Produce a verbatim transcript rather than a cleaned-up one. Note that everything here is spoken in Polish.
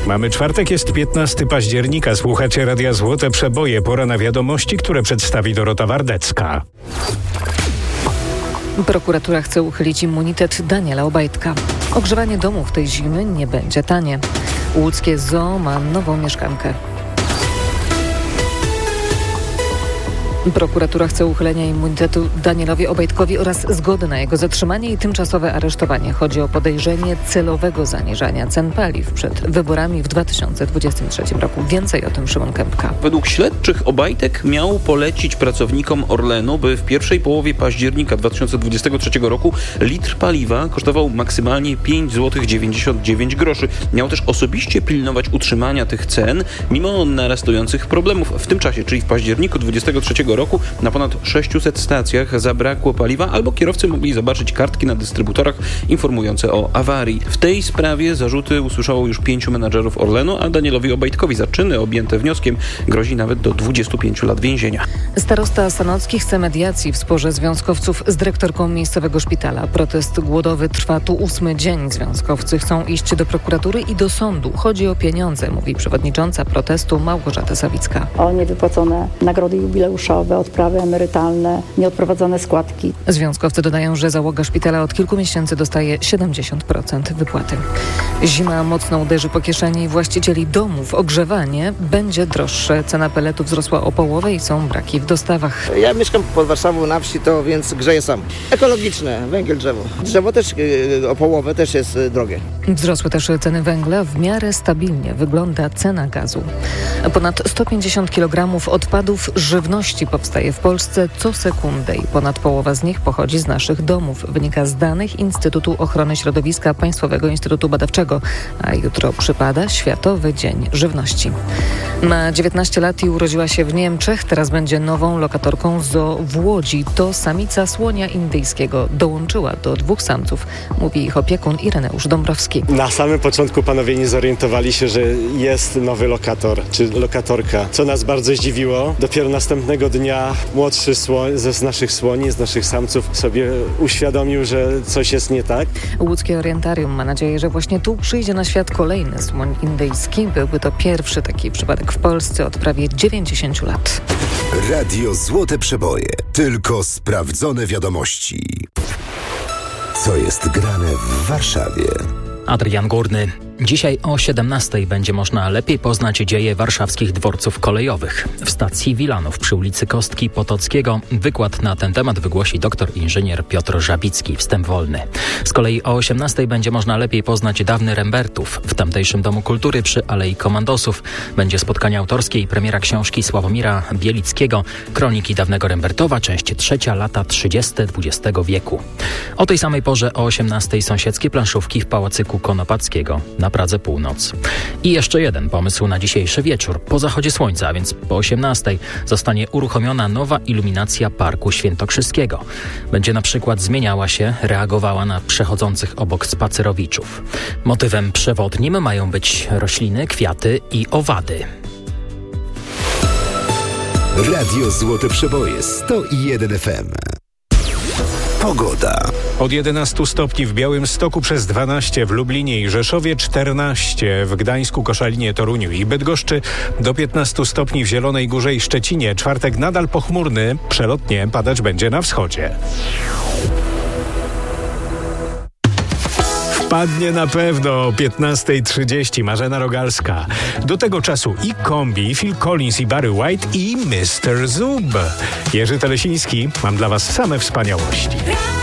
Mamy czwartek, jest piętnastego października. Słuchacie Radia Złote Przeboje. Pora na wiadomości, które przedstawi Dorota Wardecka. Prokuratura chce uchylić immunitet Daniela Obajtka. Ogrzewanie domów tej zimy nie będzie tanie. Łódzkie zoo ma nową mieszkankę. Prokuratura chce uchylenia immunitetu Danielowi Obajtkowi oraz zgody na jego zatrzymanie i tymczasowe aresztowanie. Chodzi o podejrzenie celowego zaniżania cen paliw przed wyborami w dwa tysiące dwudziestym trzecim roku. Więcej o tym Szymon Kępka. Według śledczych Obajtek miał polecić pracownikom Orlenu, by w pierwszej połowie października dwa tysiące dwudziestego trzeciego roku litr paliwa kosztował maksymalnie pięć złotych dziewięćdziesiąt dziewięć groszy. Miał też osobiście pilnować utrzymania tych cen, mimo narastujących problemów. W tym czasie, czyli w październiku dwudziestego trzeciego roku na ponad sześciuset stacjach zabrakło paliwa, albo kierowcy mogli zobaczyć kartki na dystrybutorach informujące o awarii. W tej sprawie zarzuty usłyszało już pięciu menadżerów Orlenu, a Danielowi Obajtkowi za czyny objęte wnioskiem grozi nawet do dwudziestu pięciu lat więzienia. Starosta Sanocki chce mediacji w sporze związkowców z dyrektorką miejscowego szpitala. Protest głodowy trwa tu ósmy dzień. Związkowcy chcą iść do prokuratury i do sądu. Chodzi o pieniądze, mówi przewodnicząca protestu Małgorzata Sawicka. O niewypłacone nagrody jubileuszowe, odprawy emerytalne, nieodprowadzone składki. Związkowcy dodają, że załoga szpitala od kilku miesięcy dostaje siedemdziesiąt procent wypłaty. Zima mocno uderzy po kieszeni właścicieli domów. Ogrzewanie będzie droższe. Cena peletów wzrosła o połowę i są braki w dostawach. Ja mieszkam pod Warszawą na wsi, to więc grzeję sam. Ekologiczne, węgiel, drzewo. Drzewo też yy, o połowę też jest yy, drogie. Wzrosły też ceny węgla. W miarę stabilnie wygląda cena gazu. Ponad sto pięćdziesiąt kilogramów odpadów żywności powstaje w Polsce co sekundę i ponad połowa z nich pochodzi z naszych domów. Wynika z danych Instytutu Ochrony Środowiska Państwowego Instytutu Badawczego, a jutro przypada Światowy Dzień Żywności. Ma dziewiętnaście lat i urodziła się w Niemczech. Teraz będzie nową lokatorką zoo w Łodzi. To samica słonia indyjskiego. Dołączyła do dwóch samców, mówi ich opiekun Ireneusz Dąbrowski. Na samym początku panowie nie zorientowali się, że jest nowy lokator czy lokatorka, co nas bardzo zdziwiło. Dopiero następnego dnia młodszy słoń z naszych słoni, z naszych samców sobie uświadomił, że coś jest nie tak. Łódzkie Orientarium ma nadzieję, że właśnie tu przyjdzie na świat kolejny słoń indyjski. Byłby to pierwszy taki przypadek w Polsce od prawie dziewięćdziesięciu lat. Radio Złote Przeboje. Tylko sprawdzone wiadomości. Co jest grane w Warszawie? Adrian Górny. Dzisiaj o siedemnastej będzie można lepiej poznać dzieje warszawskich dworców kolejowych. W stacji Wilanów przy ulicy Kostki Potockiego wykład na ten temat wygłosi doktor inżynier Piotr Żabicki, wstęp wolny. Z kolei o osiemnastej będzie można lepiej poznać dawny Rembertów. W tamtejszym Domu Kultury przy Alei Komandosów będzie spotkanie autorskie i premiera książki Sławomira Bielickiego Kroniki dawnego Rembertowa, część trzecia, lata trzydzieste dwudziestego wieku. O tej samej porze o osiemnastej sąsiedzkie planszówki w Pałacyku Konopackiego na Pradze Północ. I jeszcze jeden pomysł na dzisiejszy wieczór. Po zachodzie słońca, a więc po osiemnastej, zostanie uruchomiona nowa iluminacja Parku Świętokrzyskiego. Będzie na przykład zmieniała się, reagowała na przechodzących obok spacerowiczów. Motywem przewodnim mają być rośliny, kwiaty i owady. Radio Złote Przeboje sto jeden F M. Pogoda. Od jedenastu stopni w Białymstoku, przez dwanaście w Lublinie i Rzeszowie, czternaście w Gdańsku, Koszalinie, Toruniu i Bydgoszczy, do piętnastu stopni w Zielonej Górze i Szczecinie. Czwartek nadal pochmurny, przelotnie padać będzie na wschodzie. Wpadnie na pewno o piętnasta trzydzieści Marzena Rogalska. Do tego czasu i Kombi, Phil Collins i Barry White i mister Zub. Jerzy Telesiński, mam dla was same wspaniałości.